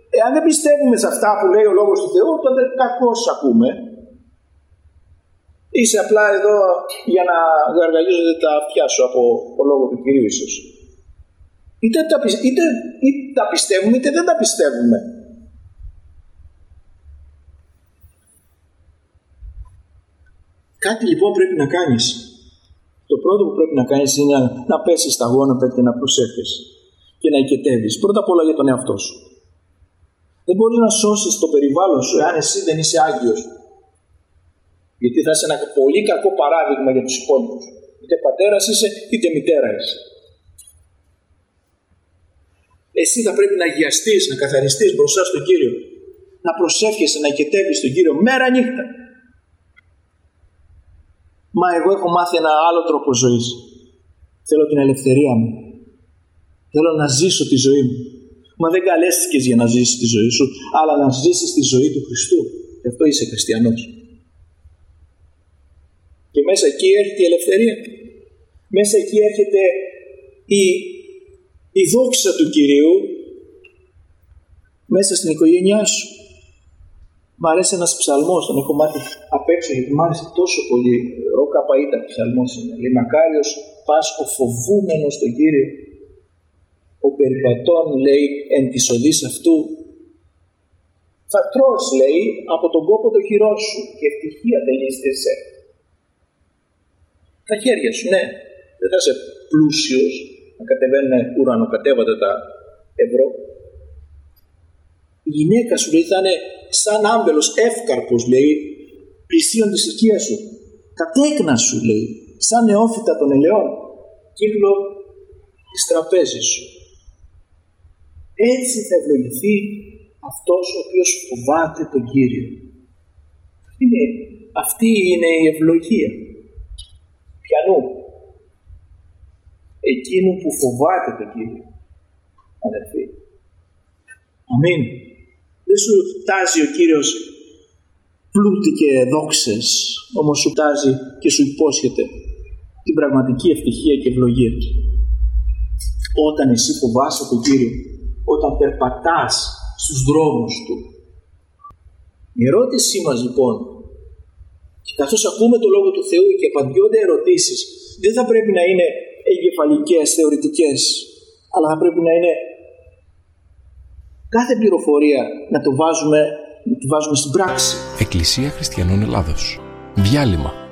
Εάν δεν πιστεύουμε σε αυτά που λέει ο Λόγος του Θεού, τότε κακώς ακούμε. Είσαι απλά εδώ για να γαργαλίζονται τα αυτιά σου από το Λόγο του Κυρίου ίσως. Είτε τα πιστεύουμε είτε δεν τα πιστεύουμε. Κάτι λοιπόν πρέπει να κάνεις. Το πρώτο που πρέπει να κάνεις είναι να πέσεις στα γόνατα και να προσεύχεσαι και να οικετεύεις. Πρώτα απ' όλα για τον εαυτό σου. Δεν μπορείς να σώσεις το περιβάλλον σου εάν εσύ δεν είσαι άγιος. Γιατί θα είσαι ένα πολύ κακό παράδειγμα για τους υπόλοιπους. Είτε πατέρας είσαι είτε μητέρα είσαι. Εσύ θα πρέπει να αγιαστείς, να καθαριστείς μπροστά στον Κύριο. Να προσεύχεσαι, να οικετεύεις τον Κύριο μέρα νύχτα. Μα εγώ έχω μάθει ένα άλλο τρόπο ζωής. Θέλω την ελευθερία μου. Θέλω να ζήσω τη ζωή μου. Μα δεν καλέστηκες για να ζήσεις τη ζωή σου, αλλά να ζήσεις τη ζωή του Χριστού. Γι' αυτό είσαι χριστιανός. Και μέσα εκεί έρχεται η ελευθερία. Μέσα εκεί έρχεται η δόξα του Κυρίου μέσα στην οικογένειά σου. Μ' αρέσει ένας ψαλμός, τον έχω μάθει απ' έξω γιατί μ' άρεσε τόσο πολύ. Ρώκα παΐτα ψαλμός είναι. Λέει μακάριος πας ο φοβούμενος τον Κύριο. Ο περιπατών λέει εν της οδής αυτού. Θα τρως λέει από τον κόπο το χειρό σου και ευτυχία τελείστησε. Τα χέρια σου, ναι. Δεν θα είσαι πλούσιος να κατεβαίνουν ουρανοκατέβατα τα ευρώ. Η γυναίκα σου λέει θα είναι σαν άμπελος εύκαρπος λέει πλησίον της οικίας σου. Τα τέκνα σου λέει σαν νεόφυτα των ελαιών κύκλο της τραπέζης σου. Έτσι θα ευλογηθεί αυτός ο οποίος φοβάται τον Κύριο. Αυτή είναι η ευλογία. Ποιανού? Εκείνου που φοβάται τον Κύριο. Αδερφοί. Αμήν. Δεν σου τάζει ο Κύριος πλούτη και δόξες, όμως σου τάζει και σου υπόσχεται την πραγματική ευτυχία και ευλογία του. Όταν εσύ φοβάσαι τον Κύριο, όταν περπατάς στους δρόμους του. Η ερώτησή μας λοιπόν, και καθώς ακούμε το Λόγο του Θεού και απαντιόνται ερωτήσεις, δεν θα πρέπει να είναι εγκεφαλικές, θεωρητικές, αλλά θα πρέπει να είναι κάθε πληροφορία να τη βάζουμε στην πράξη. Εκκλησία Χριστιανών Ελλάδος. Διάλειμμα.